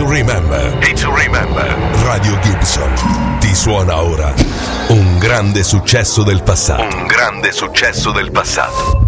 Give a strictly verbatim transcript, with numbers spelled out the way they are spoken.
to remember. Hit to remember. Radio Gibson ti suona ora un grande successo del passato. Un grande successo del passato.